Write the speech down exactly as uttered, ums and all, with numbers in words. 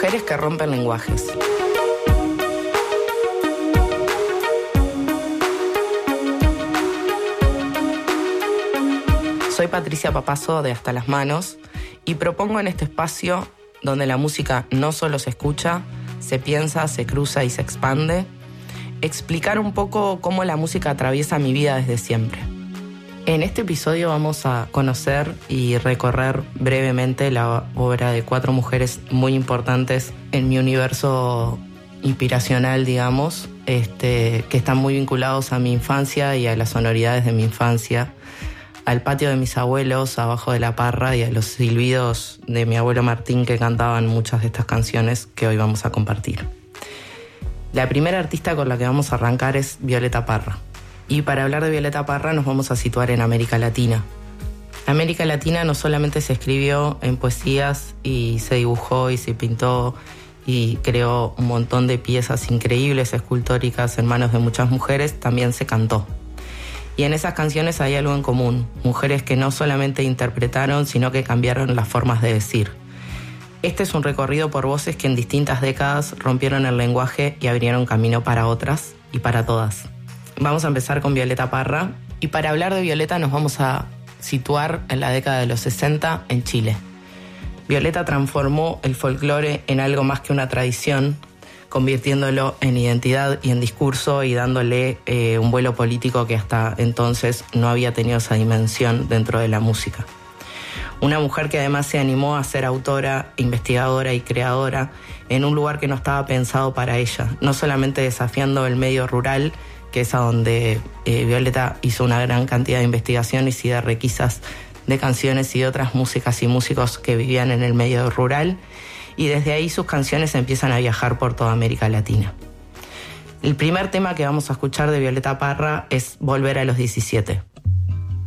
Mujeres que rompen lenguajes. Soy Patricia Papazo de Hasta las Manos y propongo en este espacio donde la música no solo se escucha, se piensa, se cruza y se expande, explicar un poco cómo la música atraviesa mi vida desde siempre. En este episodio vamos a conocer y recorrer brevemente la obra de cuatro mujeres muy importantes en mi universo inspiracional, digamos, este, que están muy vinculados a mi infancia y a las sonoridades de mi infancia, al patio de mis abuelos, abajo de la parra, y a los silbidos de mi abuelo Martín, que cantaban muchas de estas canciones que hoy vamos a compartir. La primera artista con la que vamos a arrancar es Violeta Parra. Y para hablar de Violeta Parra nos vamos a situar en América Latina. América Latina no solamente se escribió en poesías y se dibujó y se pintó y creó un montón de piezas increíbles, escultóricas en manos de muchas mujeres, también se cantó. Y en esas canciones hay algo en común, mujeres que no solamente interpretaron, sino que cambiaron las formas de decir. Este es un recorrido por voces que en distintas décadas rompieron el lenguaje y abrieron camino para otras y para todas. Vamos a empezar con Violeta Parra, y para hablar de Violeta nos vamos a situar en la década de los sesenta en Chile. Violeta transformó el folclore en algo más que una tradición, convirtiéndolo en identidad y en discurso y dándole eh, un vuelo político que hasta entonces no había tenido esa dimensión dentro de la música. Una mujer que además se animó a ser autora, investigadora y creadora en un lugar que no estaba pensado para ella, no solamente desafiando el medio rural, que es a donde eh, Violeta hizo una gran cantidad de investigaciones y de requisas de canciones y de otras músicas y músicos que vivían en el medio rural, y desde ahí sus canciones empiezan a viajar por toda América Latina. El primer tema que vamos a escuchar de Violeta Parra es Volver a los diecisiete.